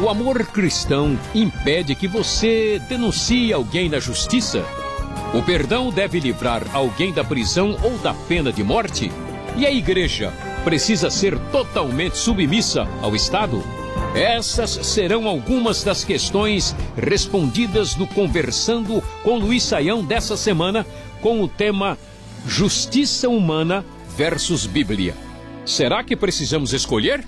O amor cristão impede que você denuncie alguém na justiça? O perdão deve livrar alguém da prisão ou da pena de morte? E a igreja precisa ser totalmente submissa ao Estado? Essas serão algumas das questões respondidas no Conversando com Luiz Saião dessa semana, com o tema Justiça Humana versus Bíblia. Será que precisamos escolher?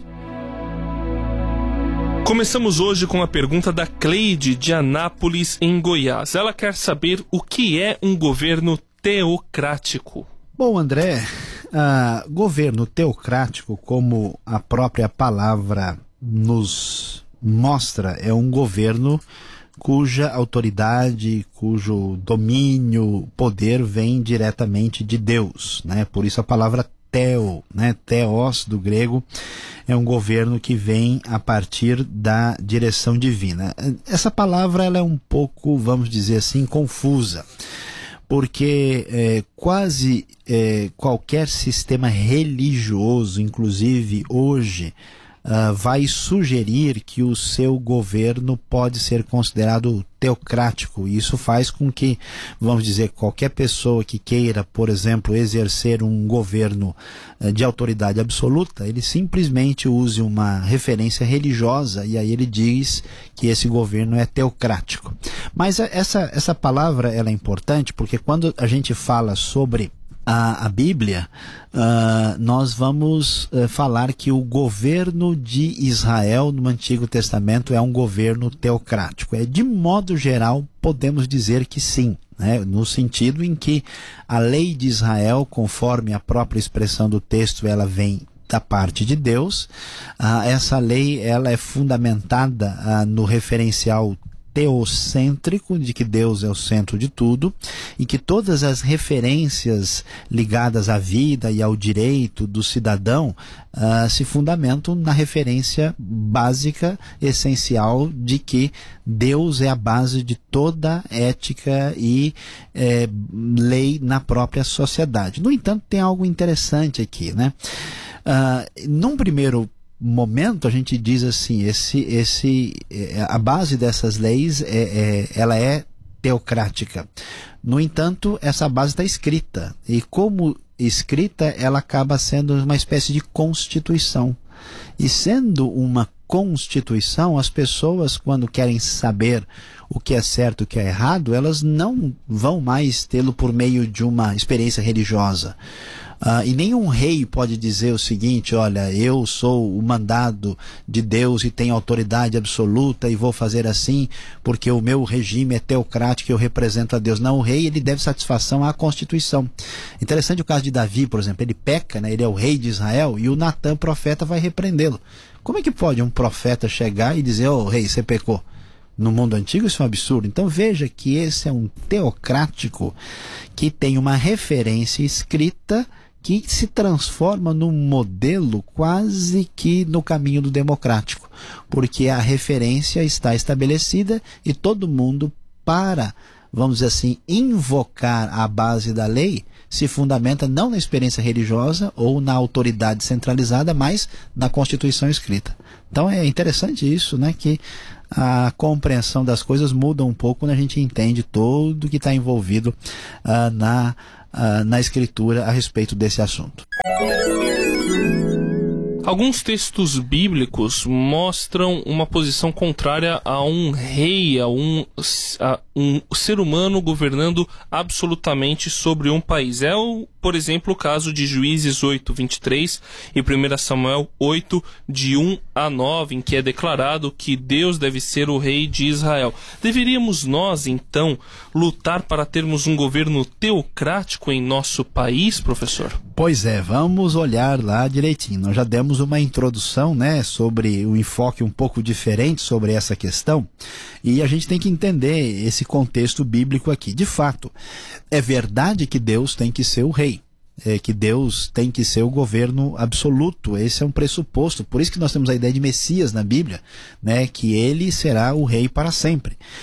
Começamos hoje com a pergunta da Cleide de Anápolis, em Goiás. Ela quer saber o que é um governo teocrático. Bom, André, governo teocrático, como a própria palavra nos mostra, é um governo cuja autoridade, cujo domínio, poder vem diretamente de Deus, né? Por isso a palavra teo, né? Theos do grego, é um governo que vem a partir da direção divina. Essa palavra ela é um pouco, vamos dizer assim, confusa, porque quase qualquer sistema religioso, inclusive hoje, vai sugerir que o seu governo pode ser considerado teocrático. Isso faz com que, vamos dizer, qualquer pessoa que queira, por exemplo, exercer um governo de autoridade absoluta, ele simplesmente use uma referência religiosa e aí ele diz que esse governo é teocrático. Mas essa palavra ela é importante porque quando a gente fala sobre a Bíblia, nós vamos falar que o governo de Israel no Antigo Testamento é um governo teocrático. De modo geral, podemos dizer que sim, né? No sentido em que a lei de Israel, conforme a própria expressão do texto, ela vem da parte de Deus. Essa lei ela é fundamentada no referencial teocêntrico, de que Deus é o centro de tudo, e que todas as referências ligadas à vida e ao direito do cidadão se fundamentam na referência básica, essencial, de que Deus é a base de toda ética e lei na própria sociedade. No entanto, tem algo interessante aqui, né? Num primeiro momento a gente diz assim, a base dessas leis ela é teocrática. No entanto, essa base está escrita, e como escrita ela acaba sendo uma espécie de constituição, e sendo uma constituição, as pessoas, quando querem saber o que é certo e o que é errado, elas não vão mais tê-lo por meio de uma experiência religiosa. E nenhum rei pode dizer o seguinte: olha, eu sou o mandado de Deus e tenho autoridade absoluta e vou fazer assim porque o meu regime é teocrático e eu represento a Deus. Não, o rei ele deve satisfação à Constituição. Interessante o caso de Davi, por exemplo. Ele peca, né? Ele é o rei de Israel e o Natã, profeta, vai repreendê-lo. Como é que pode um profeta chegar e dizer: ô rei, você pecou? No mundo antigo isso é um absurdo. Então veja que esse é um teocrático que tem uma referência escrita que se transforma num modelo quase que no caminho do democrático, porque a referência está estabelecida e todo mundo, para, vamos dizer assim, invocar a base da lei, se fundamenta não na experiência religiosa ou na autoridade centralizada, mas na Constituição escrita. Então é interessante isso, né, que a compreensão das coisas muda um pouco quando a gente entende tudo que está envolvido na escritura a respeito desse assunto. Alguns textos bíblicos mostram uma posição contrária a um rei, a um ser humano governando absolutamente sobre um país. Por exemplo, o caso de Juízes 8:23 e 1 Samuel 8, de 1 a 9, em que é declarado que Deus deve ser o rei de Israel. Deveríamos nós, então, lutar para termos um governo teocrático em nosso país, professor? Pois é, vamos olhar lá direitinho. Nós já demos uma introdução, né, sobre um enfoque um pouco diferente sobre essa questão, e a gente tem que entender esse contexto bíblico aqui. De fato, é verdade que Deus tem que ser o rei, que Deus tem que ser o governo absoluto. Esse é um pressuposto. Por isso que nós temos a ideia de Messias na Bíblia, né, que ele será o rei para sempre.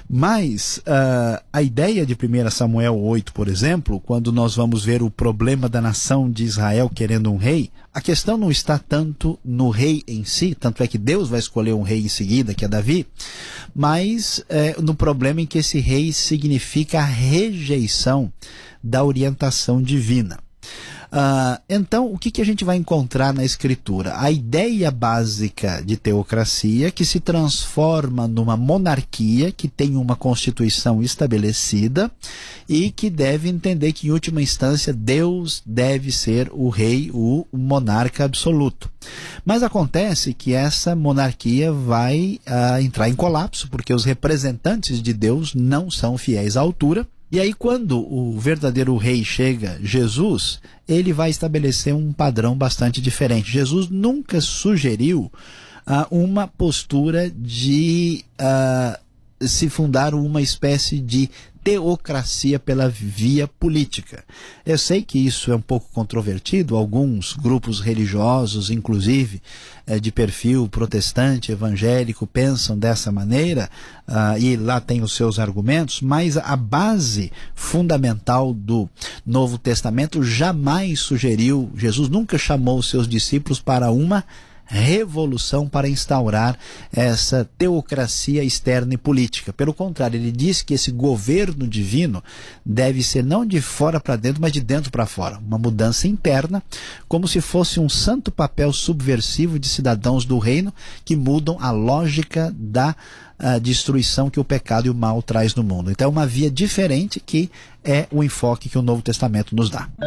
Mas a ideia de 1 Samuel 8, por exemplo, quando nós vamos ver o problema da nação de Israel querendo um rei, a questão não está tanto no rei em si, tanto é que Deus vai escolher um rei em seguida, que é Davi, mas no problema em que esse rei significa a rejeição da orientação divina. Então, o que a gente vai encontrar na Escritura? A ideia básica de teocracia que se transforma numa monarquia que tem uma constituição estabelecida e que deve entender que, em última instância, Deus deve ser o rei, o monarca absoluto. Mas acontece que essa monarquia vai entrar em colapso, porque os representantes de Deus não são fiéis à altura. E aí, quando o verdadeiro rei chega, Jesus, ele vai estabelecer um padrão bastante diferente. Jesus nunca sugeriu uma postura de se fundar uma espécie de teocracia pela via política. Eu sei que isso é um pouco controvertido, alguns grupos religiosos, inclusive de perfil protestante, evangélico, pensam dessa maneira, e lá tem os seus argumentos, mas a base fundamental do Novo Testamento jamais sugeriu, Jesus nunca chamou os seus discípulos para uma revolução para instaurar essa teocracia externa e política. Pelo contrário, ele diz que esse governo divino deve ser não de fora para dentro, mas de dentro para fora. Uma mudança interna, como se fosse um santo papel subversivo de cidadãos do reino que mudam a lógica da destruição que o pecado e o mal traz no mundo. Então é uma via diferente que é o enfoque que o Novo Testamento nos dá.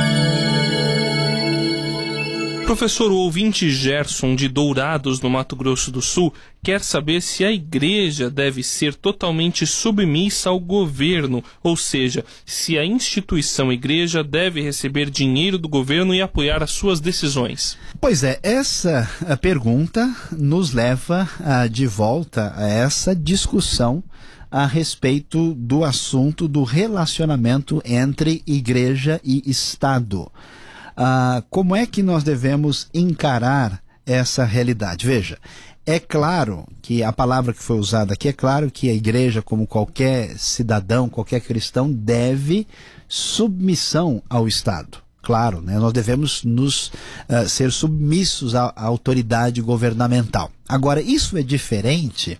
Professor, o ouvinte Gerson, de Dourados, no Mato Grosso do Sul, quer saber se a igreja deve ser totalmente submissa ao governo, ou seja, se a instituição igreja deve receber dinheiro do governo e apoiar as suas decisões. Pois é, essa pergunta nos leva de volta a essa discussão a respeito do assunto do relacionamento entre igreja e Estado. Como é que nós devemos encarar essa realidade? Veja, é claro que a palavra que foi usada aqui, é claro que a igreja, como qualquer cidadão, qualquer cristão, deve submissão ao Estado. Claro, né? Nós devemos ser submissos à autoridade governamental. Agora, isso é diferente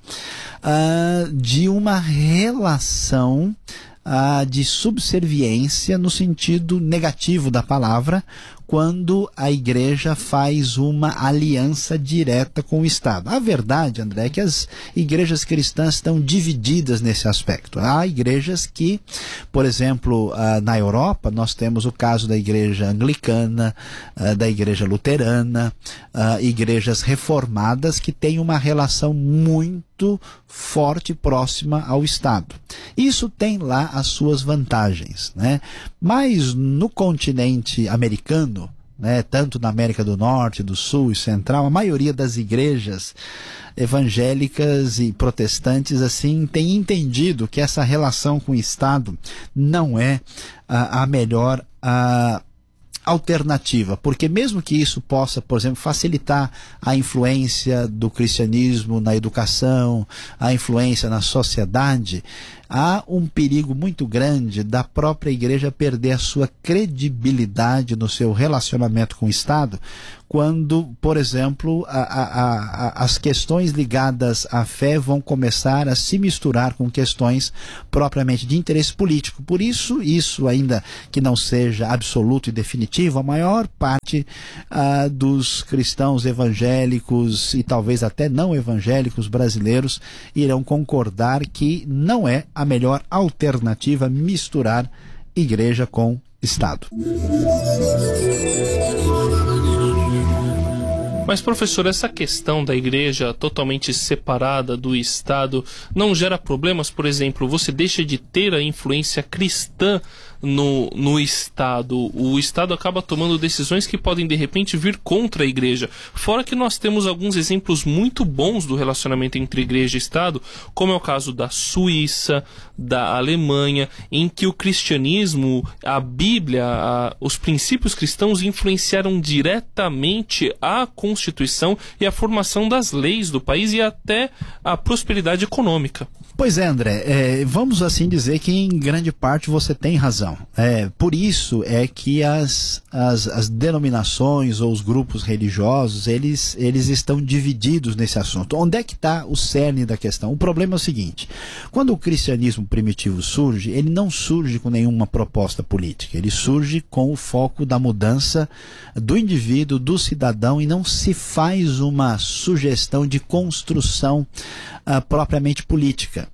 de uma relação de subserviência no sentido negativo da palavra, quando a igreja faz uma aliança direta com o Estado. A verdade, André, é que as igrejas cristãs estão divididas nesse aspecto. Há igrejas que, por exemplo, na Europa, nós temos o caso da igreja anglicana, da igreja luterana, igrejas reformadas que têm uma relação muito forte e próxima ao Estado. Isso tem lá as suas vantagens, né? Mas no continente americano, tanto na América do Norte, do Sul e Central, a maioria das igrejas evangélicas e protestantes assim tem entendido que essa relação com o Estado não é a melhor alternativa, porque mesmo que isso possa, por exemplo, facilitar a influência do cristianismo na educação, a influência na sociedade, há um perigo muito grande da própria igreja perder a sua credibilidade no seu relacionamento com o Estado, quando, por exemplo, as questões ligadas à fé vão começar a se misturar com questões propriamente de interesse político. Por isso, ainda que não seja absoluto e definitivo, a maior parte dos cristãos evangélicos e talvez até não evangélicos brasileiros irão concordar que não é a melhor alternativa misturar igreja com Estado. Mas, professor, essa questão da igreja totalmente separada do Estado não gera problemas? Por exemplo, você deixa de ter a influência cristã no Estado. O Estado acaba tomando decisões que podem de repente vir contra a igreja. Fora que nós temos alguns exemplos muito bons do relacionamento entre igreja e Estado, como é o caso da Suíça, da Alemanha, em que o cristianismo, a Bíblia, os princípios cristãos influenciaram diretamente a Constituição e a formação das leis do país e até a prosperidade econômica. Pois é, André, vamos assim dizer que em grande parte você tem razão. Por isso é que as denominações ou os grupos religiosos, eles estão divididos nesse assunto. Onde é que está o cerne da questão? O problema é o seguinte: quando o cristianismo primitivo surge, ele não surge com nenhuma proposta política, ele surge com o foco da mudança do indivíduo, do cidadão, e não se faz uma sugestão de construção propriamente política.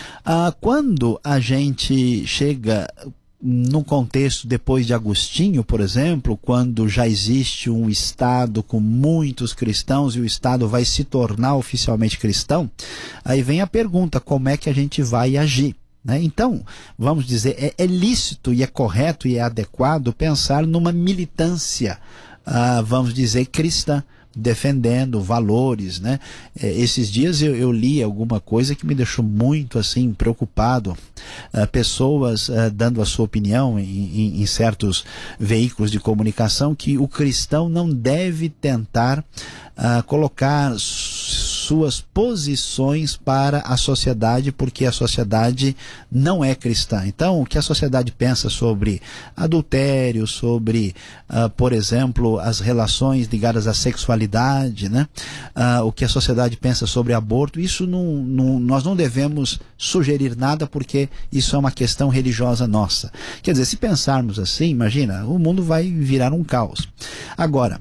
Quando a gente chega num contexto depois de Agostinho, por exemplo, quando já existe um Estado com muitos cristãos e o Estado vai se tornar oficialmente cristão, aí vem a pergunta: como é que a gente vai agir? Então, vamos dizer, é lícito e é correto e é adequado pensar numa militância, vamos dizer, cristã, defendendo valores, né? Esses dias eu li alguma coisa que me deixou muito assim preocupado. Pessoas dando a sua opinião em certos veículos de comunicação que o cristão não deve tentar colocar suas posições para a sociedade, porque a sociedade não é cristã. Então, o que a sociedade pensa sobre adultério, sobre, por exemplo, as relações ligadas à sexualidade, né? O que a sociedade pensa sobre aborto, isso nós não devemos sugerir nada, porque isso é uma questão religiosa nossa. Quer dizer, se pensarmos assim, imagina, o mundo vai virar um caos. Agora,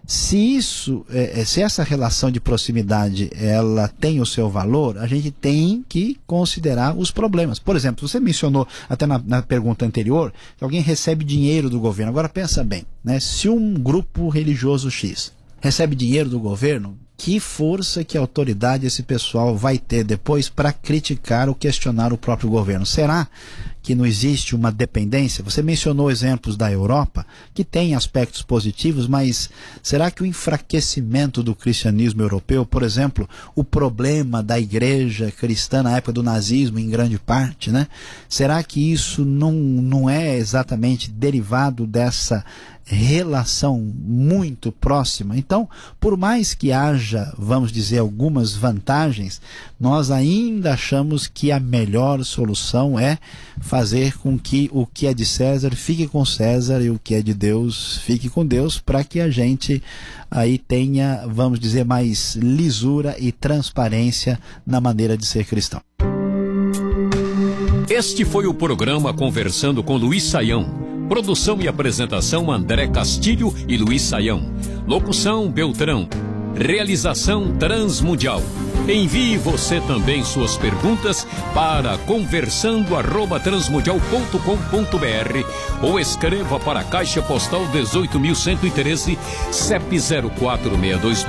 se essa relação de proximidade ela tem o seu valor, a gente tem que considerar os problemas. Por exemplo, você mencionou até na pergunta anterior que alguém recebe dinheiro do governo. Agora pensa bem, né? Se um grupo religioso X recebe dinheiro do governo, que força, que autoridade esse pessoal vai ter depois para criticar ou questionar o próprio governo? Será que não existe uma dependência? Você mencionou exemplos da Europa, que tem aspectos positivos, mas será que o enfraquecimento do cristianismo europeu, por exemplo, o problema da igreja cristã na época do nazismo, em grande parte, né? Será que isso não é exatamente derivado dessa relação muito próxima? Então, por mais que haja, vamos dizer, algumas vantagens, nós ainda achamos que a melhor solução é fazer com que o que é de César fique com César e o que é de Deus fique com Deus, para que a gente aí tenha, vamos dizer, mais lisura e transparência na maneira de ser cristão. Este foi o programa Conversando com Luiz Saião. Produção e apresentação André Castilho e Luiz Saião. Locução Beltrão. Realização Transmundial. Envie você também suas perguntas para conversando@transmundial.com.br ou escreva para a Caixa Postal 18.113, CEP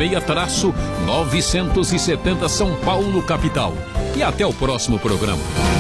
04626-970 São Paulo, capital. E até o próximo programa.